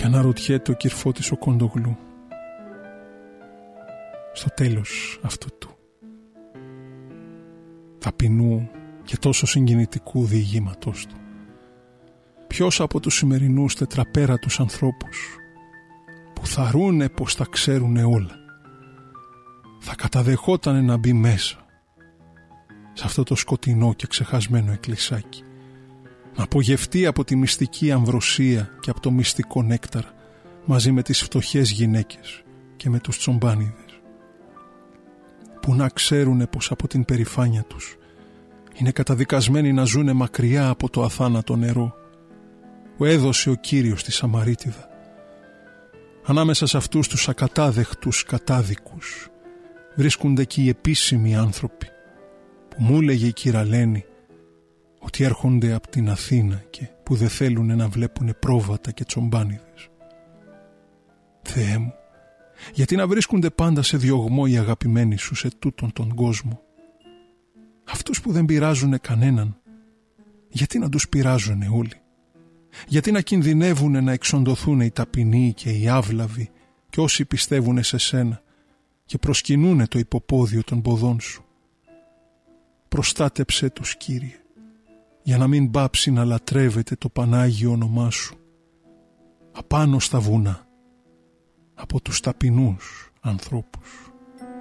Και αναρωτιέται ο Κυρφώτης ο Κοντογλού στο τέλος αυτού του ταπεινού και τόσο συγκινητικού διηγήματος του, ποιος από τους σημερινούς τετραπέρατους ανθρώπους που θαρούνε πως τα ξέρουνε όλα θα καταδεχότανε να μπει μέσα σε αυτό το σκοτεινό και ξεχασμένο εκκλησάκι, να απογευτεί από τη μυστική αμβροσία και από το μυστικό νέκταρα μαζί με τις φτωχές γυναίκες και με τους τσομπάνιδες, που να ξέρουνε πως από την περηφάνεια τους είναι καταδικασμένοι να ζουνε μακριά από το αθάνατο νερό που έδωσε ο Κύριος στη Σαμαρίτιδα, ανάμεσα σε αυτούς τους ακατάδεχτους κατάδικους βρίσκονται και οι επίσημοι άνθρωποι που μου έλεγε η Κυραλένη ότι έρχονται από την Αθήνα και που δεν θέλουν να βλέπουν πρόβατα και τσομπάνιδες. Θεέ μου, γιατί να βρίσκονται πάντα σε διωγμό οι αγαπημένοι σου σε τούτον τον κόσμο? Αυτούς που δεν πειράζουνε κανέναν, γιατί να τους πειράζουνε όλοι? Γιατί να κινδυνεύουνε να εξοντωθούν οι ταπεινοί και οι άβλαβοι και όσοι πιστεύουνε σε σένα και προσκυνούνε το υποπόδιο των ποδών σου? Προστάτεψέ τους, Κύριε, για να μην πάψει να λατρεύεται το Πανάγιο όνομά σου απάνω στα βουνά από τους ταπεινούς ανθρώπους.